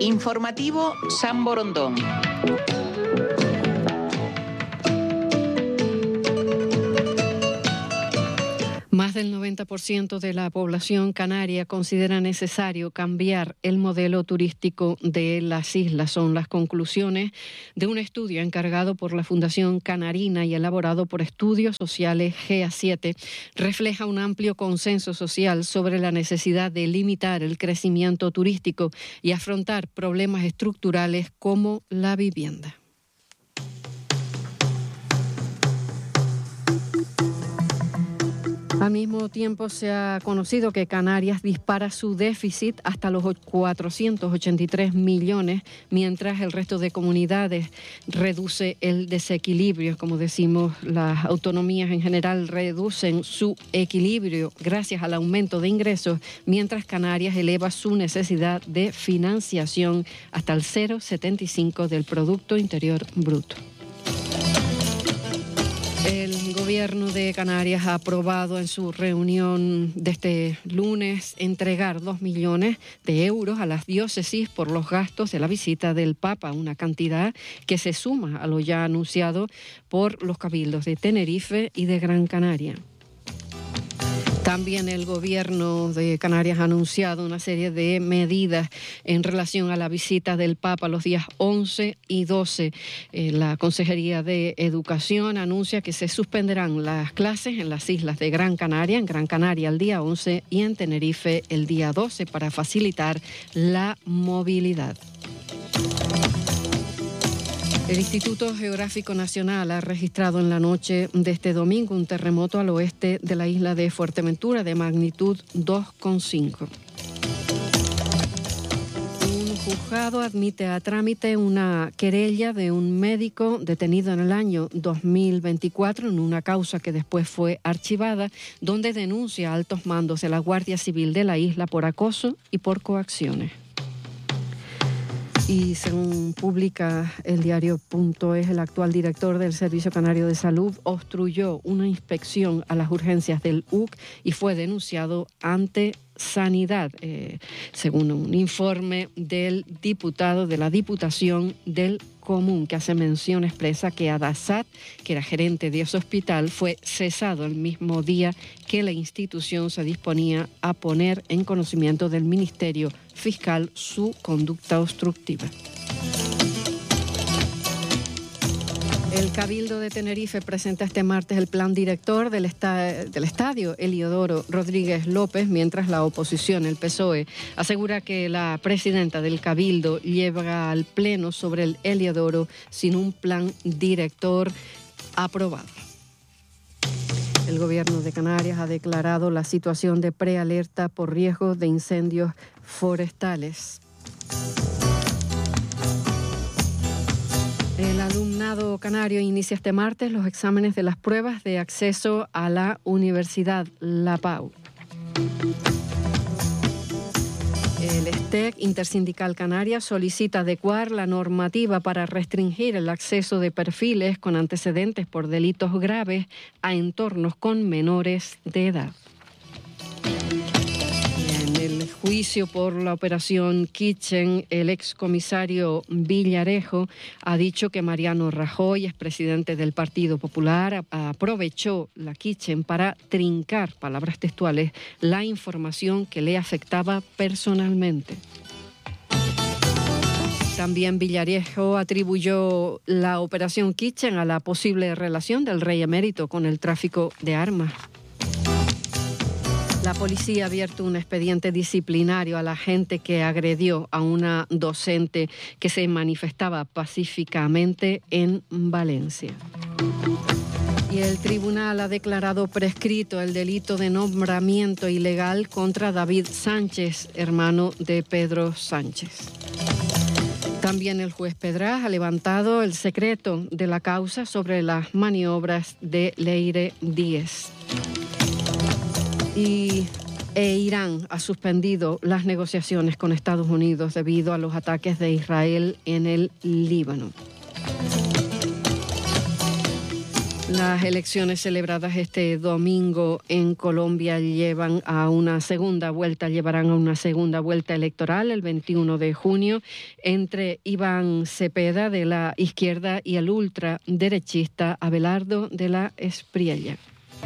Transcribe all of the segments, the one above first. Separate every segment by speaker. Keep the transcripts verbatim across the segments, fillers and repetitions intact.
Speaker 1: Informativo San Borondón.
Speaker 2: Más del noventa por ciento de la población canaria considera necesario cambiar el modelo turístico de las islas. Son las conclusiones de un estudio encargado por la Fundación Canarina y elaborado por Estudios Sociales G A siete. Refleja un amplio consenso social sobre la necesidad de limitar el crecimiento turístico y afrontar problemas estructurales como la vivienda. Al mismo tiempo se ha conocido que Canarias dispara su déficit hasta los cuatrocientos ochenta y tres millones, mientras el resto de comunidades reduce el desequilibrio. Como decimos, las autonomías en general reducen su equilibrio gracias al aumento de ingresos, mientras Canarias eleva su necesidad de financiación hasta el cero coma setenta y cinco del Producto Interior Bruto. El gobierno de Canarias ha aprobado en su reunión de este lunes entregar dos millones de euros a las diócesis por los gastos de la visita del Papa, una cantidad que se suma a lo ya anunciado por los cabildos de Tenerife y de Gran Canaria. También el gobierno de Canarias ha anunciado una serie de medidas en relación a la visita del Papa los días once y doce. Eh, la Consejería de Educación anuncia que se suspenderán las clases en las islas de Gran Canaria, en Gran Canaria el día once y en Tenerife el día doce para facilitar la movilidad. El Instituto Geográfico Nacional ha registrado en la noche de este domingo un terremoto al oeste de la isla de Fuerteventura de magnitud dos coma cinco. Un juzgado admite a trámite una querella de un médico detenido en el año dos mil veinticuatro en una causa que después fue archivada, donde denuncia a altos mandos de la Guardia Civil de la isla por acoso y por coacciones. Y según publica el diario Punto Es, el actual director del Servicio Canario de Salud obstruyó una inspección a las urgencias del U C y fue denunciado ante Sanidad, eh, según un informe del diputado de la Diputación del Común, que hace mención expresa que Adasat, que era gerente de ese hospital, fue cesado el mismo día que la institución se disponía a poner en conocimiento del Ministerio Fiscal su conducta obstructiva. El Cabildo de Tenerife presenta este martes el plan director del, esta- del estadio Heliodoro Rodríguez López, mientras la oposición, el P S O E, asegura que la presidenta del Cabildo lleva al Pleno sobre el Heliodoro sin un plan director aprobado. El Gobierno de Canarias ha declarado la situación de prealerta por riesgo de incendios forestales. El alumnado canario inicia este martes los exámenes de las pruebas de acceso a la Universidad La Pau. El S T E C Intersindical Canaria solicita adecuar la normativa para restringir el acceso de perfiles con antecedentes por delitos graves a entornos con menores de edad. En el juicio por la operación Kitchen, el excomisario Villarejo ha dicho que Mariano Rajoy, expresidente del Partido Popular, aprovechó la Kitchen para trincar, palabras textuales, la información que le afectaba personalmente. También Villarejo atribuyó la operación Kitchen a la posible relación del rey emérito con el tráfico de armas. La policía ha abierto un expediente disciplinario a la gente que agredió a una docente que se manifestaba pacíficamente en Valencia. Y el tribunal ha declarado prescrito el delito de nombramiento ilegal contra David Sánchez, hermano de Pedro Sánchez. También el juez Pedraz ha levantado el secreto de la causa sobre las maniobras de Leire Díez. Y e Irán ha suspendido las negociaciones con Estados Unidos debido a los ataques de Israel en el Líbano. Las elecciones celebradas este domingo en Colombia llevan a una segunda vuelta, llevarán a una segunda vuelta electoral el veintiuno de junio entre Iván Cepeda de la izquierda y el ultraderechista Abelardo de la Espriella.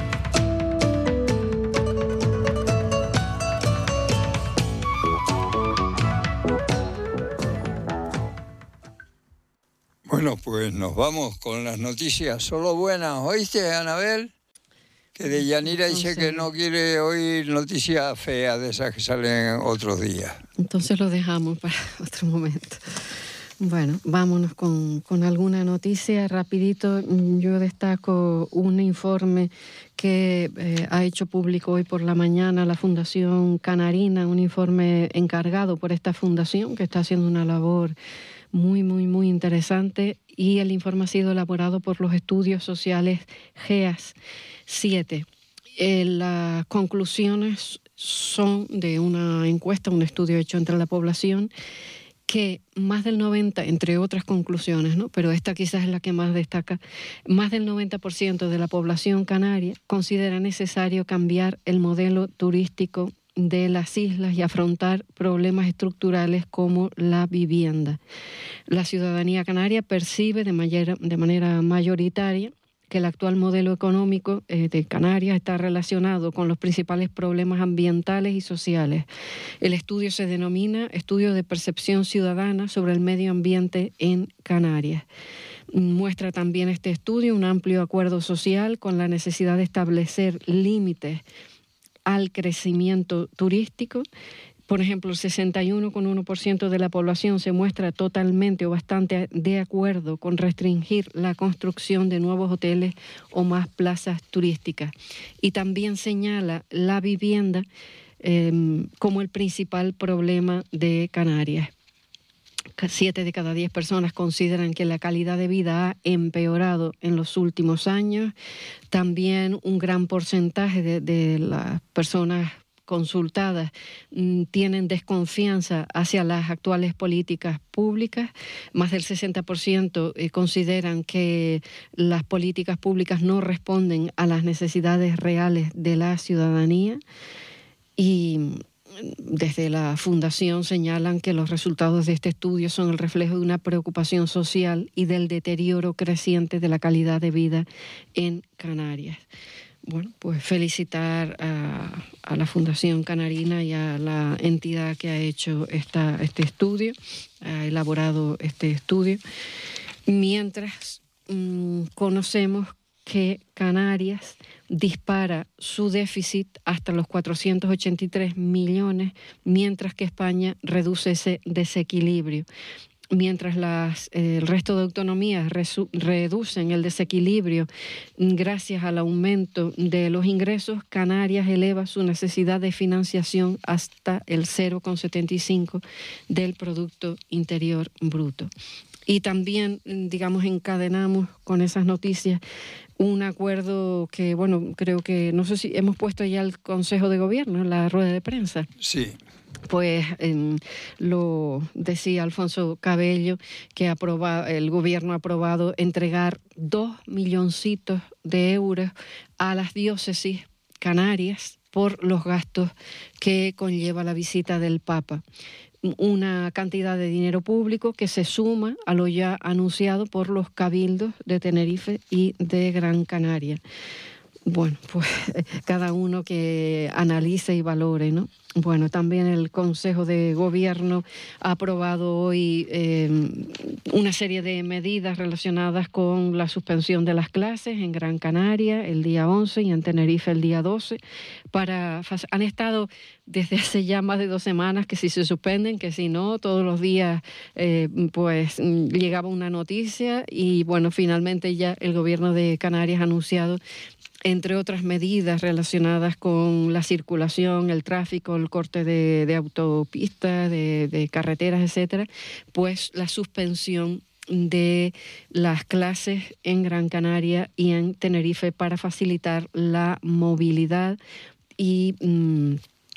Speaker 3: Bueno, pues nos vamos con las noticias solo buenas. ¿Oíste, Anabel? Que de Yanira dice
Speaker 2: Entonces,
Speaker 3: que no quiere oír noticias feas de esas que salen otros días.
Speaker 2: Entonces lo dejamos para otro momento. Bueno, vámonos con, con alguna noticia rapidito. Yo destaco un informe que eh, ha hecho público hoy por la mañana la Fundación Canarina, un informe encargado por esta fundación que está haciendo una labor muy, muy, muy interesante, y el informe ha sido elaborado por los estudios sociales G E A S siete. Eh, las conclusiones son de una encuesta, un estudio hecho entre la población, que más del noventa, entre otras conclusiones, ¿no?, pero esta quizás es la que más destaca, más del noventa por ciento de la población canaria considera necesario cambiar el modelo turístico de las islas y afrontar problemas estructurales como la vivienda. La ciudadanía canaria percibe de manera, de manera mayoritaria que el actual modelo económico eh, de Canarias está relacionado con los principales problemas ambientales y sociales. El estudio se denomina Estudio de Percepción Ciudadana sobre el Medio Ambiente en Canarias. Muestra también este estudio un amplio acuerdo social con la necesidad de establecer límites al crecimiento turístico. Por ejemplo, el sesenta y uno coma uno por ciento de la población se muestra totalmente o bastante de acuerdo con restringir la construcción de nuevos hoteles o más plazas turísticas. Y también señala la vivienda eh, como el principal problema de Canarias. Siete de cada diez personas consideran que la calidad de vida ha empeorado en los últimos años. También un gran porcentaje de, de las personas consultadas mm, tienen desconfianza hacia las actuales políticas públicas. Más del sesenta por ciento eh, consideran que las políticas públicas no responden a las necesidades reales de la ciudadanía. Y desde la Fundación señalan que los resultados de este estudio son el reflejo de una preocupación social y del deterioro creciente de la calidad de vida en Canarias. Bueno, pues felicitar a, a la Fundación Canarina y a la entidad que ha hecho esta, este estudio, ha elaborado este estudio, mientras mmm, conocemos que Canarias dispara su déficit hasta los cuatrocientos ochenta y tres millones, mientras que España reduce ese desequilibrio. Mientras las, eh, el resto de autonomías resu- reducen el desequilibrio gracias al aumento de los ingresos, Canarias eleva su necesidad de financiación hasta el cero coma setenta y cinco del Producto Interior Bruto. Y también, digamos, encadenamos con esas noticias un acuerdo que, bueno, creo que, no sé si hemos puesto ya el Consejo de Gobierno en la rueda de prensa.
Speaker 3: Sí.
Speaker 2: Pues eh, lo decía Alfonso Cabello, que aproba, el gobierno ha aprobado entregar dos milloncitos de euros a las diócesis canarias por los gastos que conlleva la visita del Papa. Una cantidad de dinero público que se suma a lo ya anunciado por los cabildos de Tenerife y de Gran Canaria. Bueno, pues cada uno que analice y valore, ¿no? Bueno, también el Consejo de Gobierno ha aprobado hoy eh, una serie de medidas relacionadas con la suspensión de las clases en Gran Canaria el día once y en Tenerife el día doce. Para, han estado desde hace ya más de dos semanas que si se suspenden, que si no, todos los días eh, pues llegaba una noticia y bueno, finalmente ya el Gobierno de Canarias ha anunciado, entre otras medidas relacionadas con la circulación, el tráfico, el corte de, de autopistas, de, de carreteras, etcétera, pues la suspensión de las clases en Gran Canaria y en Tenerife para facilitar la movilidad y mmm,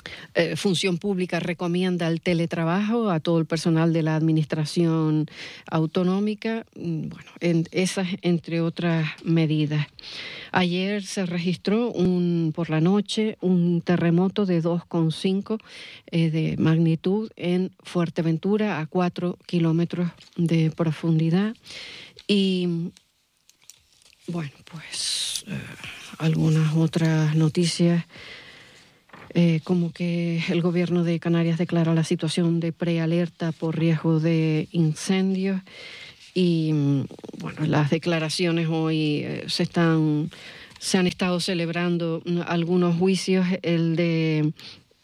Speaker 2: Eh, Función Pública recomienda el teletrabajo a todo el personal de la administración autonómica. Bueno, en, esas entre otras medidas. Ayer se registró un, por la noche un terremoto de dos coma cinco eh, de magnitud en Fuerteventura, a cuatro kilómetros de profundidad. Y bueno, pues eh, algunas otras noticias. Eh, como que el gobierno de Canarias declara la situación de prealerta por riesgo de incendios y bueno, las declaraciones hoy eh, se están se han estado celebrando algunos juicios, el de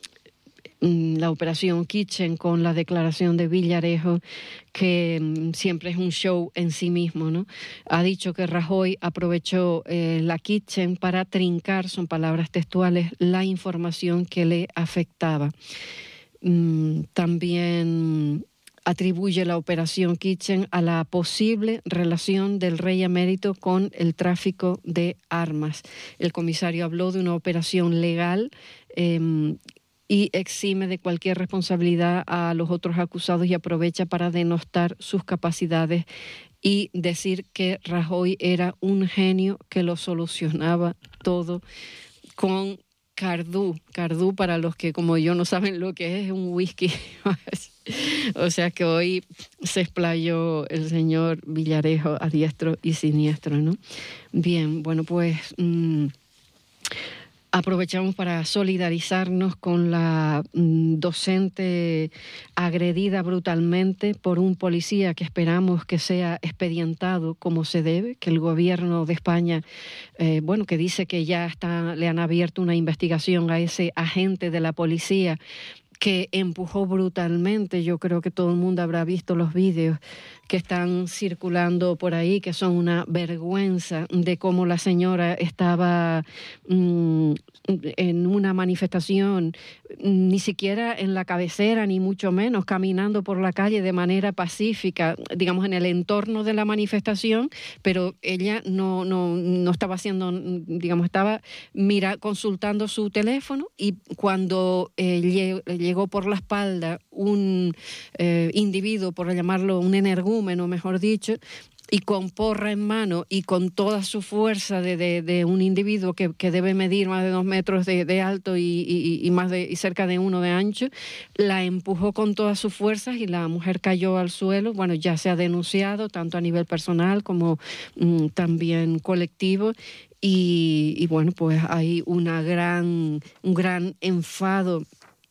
Speaker 2: la operación Kitchen con la declaración de Villarejo, que um, siempre es un show en sí mismo, ¿no? Ha dicho que Rajoy aprovechó eh, la Kitchen para trincar, son palabras textuales, la información que le afectaba. Um, también atribuye la operación Kitchen a la posible relación del rey emérito con el tráfico de armas. El comisario habló de una operación legal eh, y exime de cualquier responsabilidad a los otros acusados y aprovecha para denostar sus capacidades y decir que Rajoy era un genio que lo solucionaba todo con Cardú. Cardú, para los que como yo no saben lo que es, es un whisky. O sea que hoy se explayó el señor Villarejo a diestro y siniestro, ¿no? Bien, bueno, pues Mmm, aprovechamos para solidarizarnos con la mm, docente agredida brutalmente por un policía que esperamos que sea expedientado como se debe, que el gobierno de España, eh, bueno, que dice que ya está, le han abierto una investigación a ese agente de la policía que empujó brutalmente. Yo creo que todo el mundo habrá visto los vídeos que están circulando por ahí, que son una vergüenza de cómo la señora estaba mmm, en una manifestación, ni siquiera en la cabecera, ni mucho menos, caminando por la calle de manera pacífica, digamos, en el entorno de la manifestación, pero ella no, no, no estaba haciendo, digamos, estaba mira, consultando su teléfono, y cuando eh, llegó por la espalda un eh, individuo, por llamarlo un energúmeno, mejor dicho, y con porra en mano y con toda su fuerza de, de, de un individuo que, que debe medir más de dos metros de, de alto y, y, y más de y cerca de uno de ancho, la empujó con todas sus fuerzas y la mujer cayó al suelo. Bueno, ya se ha denunciado tanto a nivel personal como mm, también colectivo. Y, y bueno, pues hay una gran, un gran enfado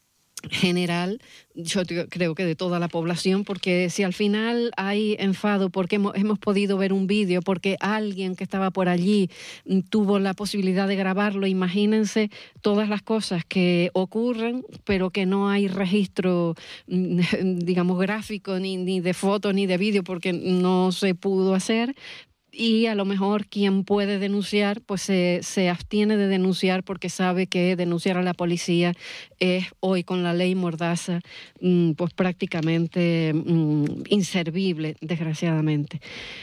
Speaker 2: general, yo creo que de toda la población, porque si al final hay enfado porque hemos, hemos podido ver un vídeo, porque alguien que estaba por allí tuvo la posibilidad de grabarlo, imagínense todas las cosas que ocurren, pero que no hay registro, digamos, gráfico, ni, ni de foto, ni de vídeo, porque no se pudo hacer. Y a lo mejor quien puede denunciar, pues se, se abstiene de denunciar porque sabe que denunciar a la policía es hoy con la ley Mordaza pues prácticamente mm, inservible, desgraciadamente.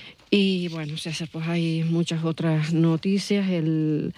Speaker 2: Y bueno, César, pues hay muchas otras noticias. El,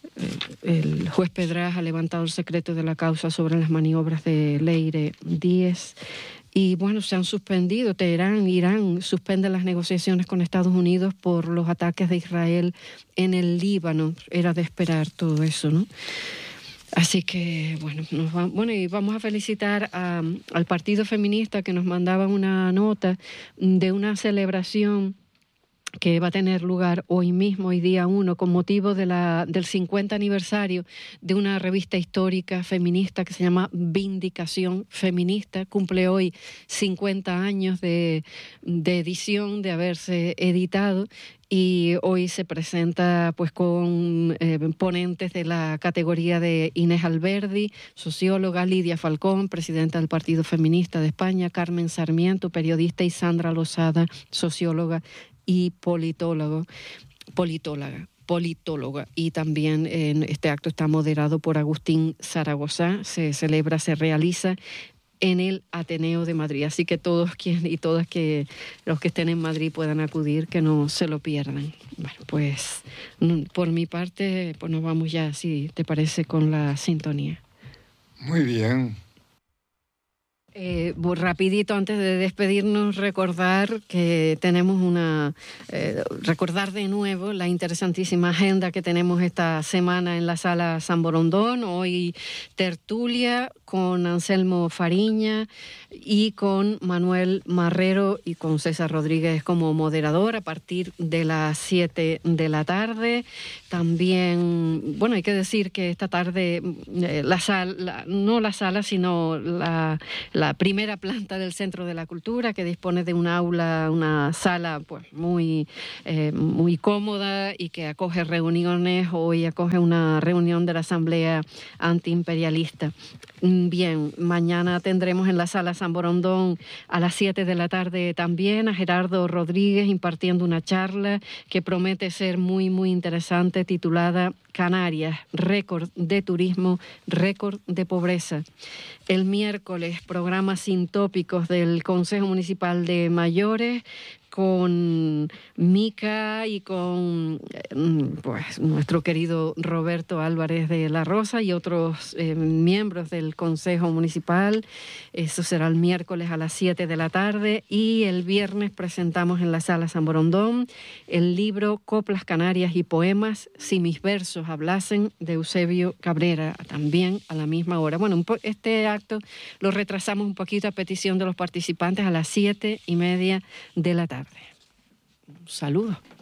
Speaker 2: el juez Pedraz ha levantado el secreto de la causa sobre las maniobras de Leire Díez. Y bueno, se han suspendido, Teherán, Irán, suspende las negociaciones con Estados Unidos por los ataques de Israel en el Líbano. Era de esperar todo eso, ¿no? Así que, bueno, nos va, bueno, y vamos a felicitar a, al Partido Feminista, que nos mandaba una nota de una celebración que va a tener lugar hoy mismo, hoy día uno, con motivo de la, del cincuenta aniversario de una revista histórica feminista que se llama Vindicación Feminista. Cumple hoy cincuenta años de, de edición, de haberse editado, y hoy se presenta pues con eh, ponentes de la categoría de Inés Alberdi, socióloga, Lidia Falcón, presidenta del Partido Feminista de España, Carmen Sarmiento, periodista, y Sandra Lozada, socióloga y politólogo, politóloga, politóloga. Y también en este acto está moderado por Agustín Zaragoza. Se celebra, se realiza en el Ateneo de Madrid. Así que todos quien, y todas que los que estén en Madrid puedan acudir, que no se lo pierdan. Bueno, pues por mi parte, pues nos vamos ya, si te parece, con la sintonía.
Speaker 3: Muy bien.
Speaker 2: Eh, rapidito, antes de despedirnos, recordar que tenemos una, eh, recordar de nuevo la interesantísima agenda que tenemos esta semana en la Sala San Borondón. Hoy tertulia con Anselmo Fariña y con Manuel Marrero y con César Rodríguez como moderador a partir de las siete de la tarde. También, bueno, hay que decir que esta tarde eh, la sala, no la sala, sino la, la la primera planta del Centro de la Cultura, que dispone de un aula, una sala pues muy, eh, muy cómoda y que acoge reuniones. Hoy acoge una reunión de la Asamblea Antiimperialista. Bien, mañana tendremos en la Sala San Borondón a las siete de la tarde también a Gerardo Rodríguez impartiendo una charla que promete ser muy, muy interesante, titulada Canarias, récord de turismo, récord de pobreza. El miércoles, programas sin tópicos del Consejo Municipal de Mayores, con Mica y con pues, nuestro querido Roberto Álvarez de la Rosa y otros eh, miembros del Consejo Municipal. Eso será el miércoles a las siete de la tarde, y el viernes presentamos en la Sala San Borondón el libro Coplas Canarias y Poemas, Si mis versos hablasen, de Eusebio Cabrera, también a la misma hora. Bueno, un po- este acto lo retrasamos un poquito a petición de los participantes a las siete y media de la tarde. Un saludo.